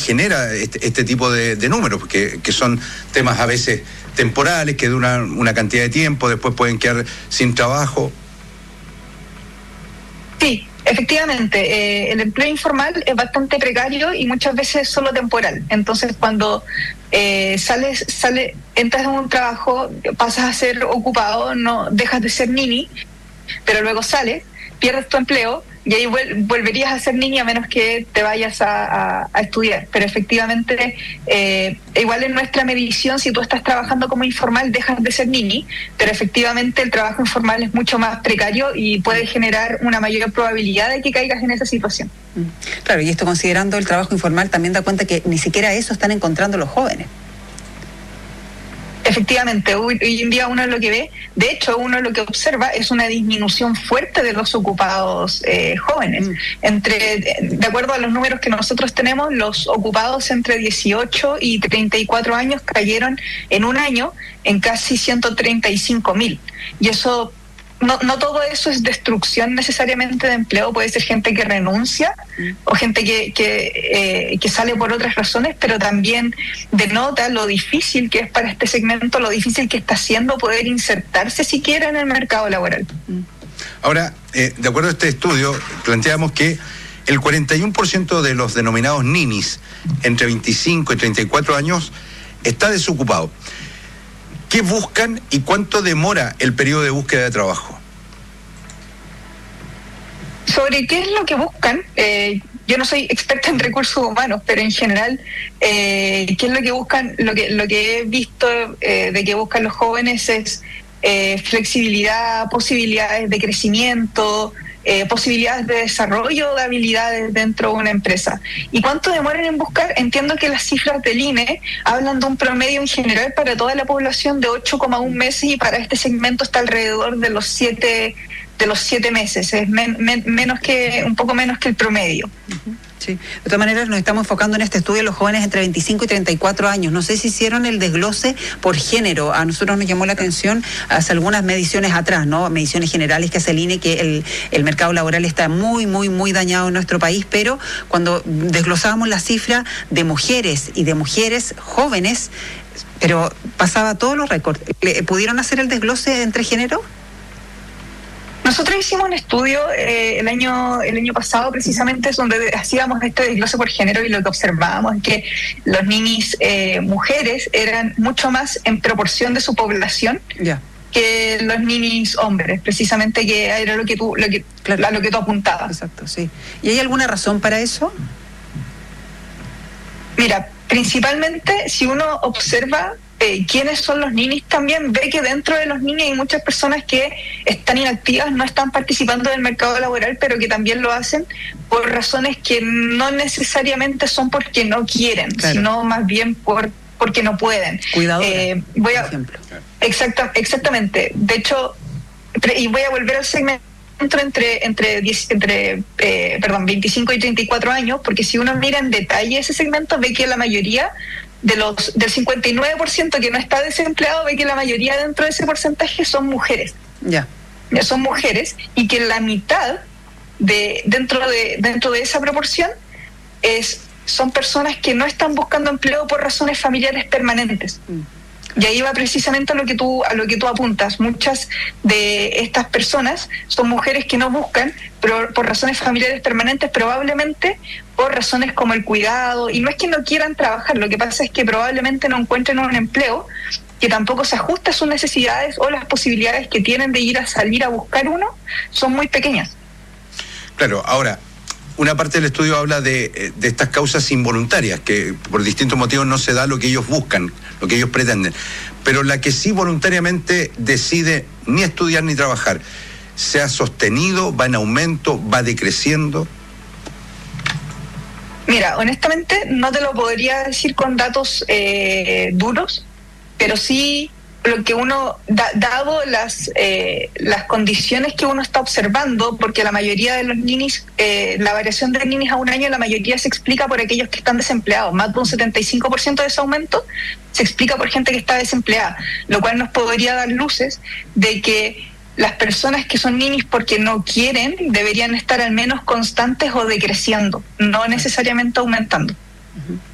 genera este tipo de números, que son temas a veces temporales, que duran una cantidad de tiempo, después pueden quedar sin trabajo. Sí, efectivamente, el empleo informal es bastante precario y muchas veces solo temporal. Entonces, cuando entras en un trabajo, pasas a ser ocupado, no dejas de ser nini, pero luego sales, pierdes tu empleo y ahí volverías a ser niña a menos que te vayas a estudiar. Pero efectivamente, igual en nuestra medición, si tú estás trabajando como informal, dejas de ser niña, pero efectivamente el trabajo informal es mucho más precario y puede generar una mayor probabilidad de que caigas en esa situación. Claro, y esto considerando el trabajo informal también da cuenta que ni siquiera eso están encontrando los jóvenes. Efectivamente, hoy en día uno lo que ve, de hecho uno lo que observa es una disminución fuerte de los ocupados jóvenes. De acuerdo a los números que nosotros tenemos, los ocupados entre 18 y 34 años cayeron en un año en casi 135.000. Y eso, no todo eso es destrucción necesariamente de empleo, puede ser gente que renuncia o gente que sale por otras razones, pero también denota lo difícil que es para este segmento, lo difícil que está haciendo poder insertarse siquiera en el mercado laboral. Ahora, de acuerdo a este estudio, planteamos que el 41% de los denominados ninis entre 25 y 34 años está desocupado. ¿Qué buscan y cuánto demora el periodo de búsqueda de trabajo? Sobre qué es lo que buscan, yo no soy experta en recursos humanos, pero en general, qué es lo que buscan, lo que he visto de que buscan los jóvenes es flexibilidad, posibilidades de crecimiento, posibilidades de desarrollo de habilidades dentro de una empresa. ¿Y cuánto demoran en buscar? Entiendo que las cifras del INE hablan de un promedio en general para toda la población de 8,1 meses y para este segmento está alrededor de los 7 meses, es un poco menos que el promedio. Sí. De todas maneras, nos estamos enfocando en este estudio los jóvenes entre 25 y 34 años. No sé si hicieron el desglose por género. A nosotros nos llamó la atención hace algunas mediciones atrás, ¿no? Mediciones generales que hace el INE, que el mercado laboral está muy, muy, muy dañado en nuestro país, pero cuando desglosábamos la cifra de mujeres y de mujeres jóvenes, pero pasaba todos los récords. ¿Pudieron hacer el desglose entre género? Nosotros hicimos un estudio el año pasado precisamente donde hacíamos este desglose por género y lo que observábamos es que los ninis mujeres eran mucho más en proporción de su población que los ninis hombres, precisamente que era lo que tú apuntabas. Exacto, sí. ¿Y hay alguna razón para eso? Mira, principalmente si uno observa quiénes son los ninis, también ve que dentro de los ninis hay muchas personas que están inactivas, no están participando del mercado laboral, pero que también lo hacen por razones que no necesariamente son porque no quieren, sino más bien porque no pueden. Cuidado, por ejemplo. Exactamente. De hecho, y voy a volver al segmento entre 25 y 34 años, porque si uno mira en detalle ese segmento, ve que la mayoría del 59% que no está desempleado, ve que la mayoría dentro de ese porcentaje son mujeres. Son mujeres, y que la mitad dentro de esa proporción son personas que no están buscando empleo por razones familiares permanentes. Y ahí va precisamente a lo que tú apuntas. Muchas de estas personas son mujeres que no buscan por razones familiares permanentes, probablemente por razones como el cuidado, y no es que no quieran trabajar, lo que pasa es que probablemente no encuentren un empleo que tampoco se ajuste a sus necesidades, o las posibilidades que tienen de salir a buscar uno son muy pequeñas. Claro, ahora, una parte del estudio habla de estas causas involuntarias, que por distintos motivos no se da lo que ellos buscan, lo que ellos pretenden. Pero la que sí voluntariamente decide ni estudiar ni trabajar, ¿se ha sostenido, va en aumento, va decreciendo? Mira, honestamente no te lo podría decir con datos duros, pero sí lo que uno, dado las condiciones que uno está observando, porque la mayoría de los ninis, la variación de ninis a un año, la mayoría se explica por aquellos que están desempleados. Más de un 75% de ese aumento se explica por gente que está desempleada, lo cual nos podría dar luces de que las personas que son ninis porque no quieren deberían estar al menos constantes o decreciendo, no necesariamente aumentando.